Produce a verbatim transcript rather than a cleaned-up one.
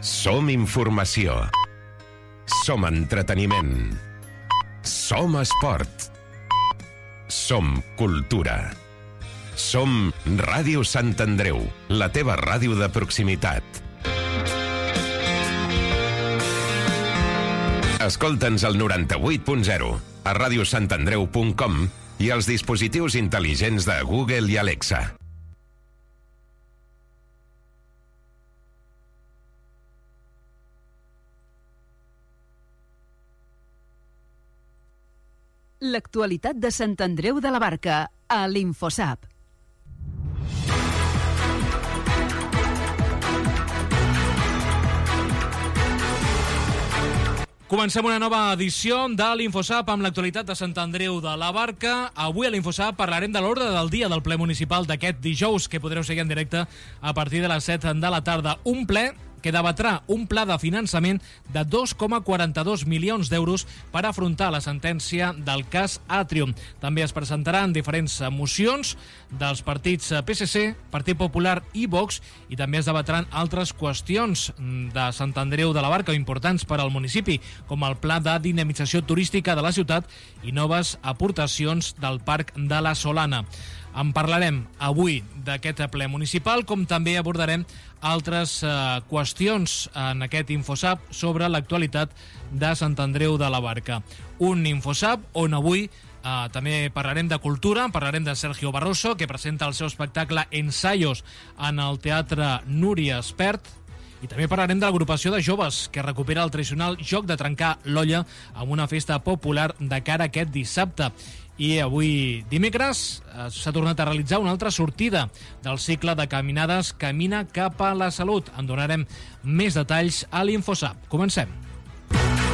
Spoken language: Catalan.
Som informació. Som entreteniment. Som esport. Som cultura. Som Ràdio Sant Andreu, la teva ràdio de proximitat. Escolta'ns al noranta-vuit punt zero, a radiosantandreu punt com i als dispositius intel·ligents de Google i Alexa. L'actualitat de Sant Andreu de la Barca, a l'Infosap. Comencem una nova edició de l'Infosap amb l'actualitat de Sant Andreu de la Barca. Avui a l'Infosap parlarem de l'ordre del dia del ple municipal d'aquest dijous, que podreu seguir en directe a partir de les set de la tarda. Un ple que debatrà un pla de finançament de dos coma quaranta-dos milions d'euros per afrontar la sentència del cas Atrium. També es presentaran diferents mocions dels partits P S C, Partit Popular i Vox, i també es debatran altres qüestions de Sant Andreu de la Barca importants per al municipi, com el pla de dinamització turística de la ciutat i noves aportacions del Parc de la Solana. En parlarem avui d'aquest ple municipal, com també abordarem altres eh, qüestions en aquest Infosap sobre l'actualitat de Sant Andreu de la Barca. Un Infosap on avui eh, també parlarem de cultura, parlarem de Sergio Barroso, que presenta el seu espectacle Ensayos en el Teatre Núria Espert, i també parlarem de l'agrupació de joves que recupera el tradicional joc de trencar l'olla amb una festa popular de cara a aquest dissabte. I avui dimecres s'ha tornat a realitzar una altra sortida del cicle de caminades Camina cap a la salut. En donarem més detalls a l'Infosap. Comencem.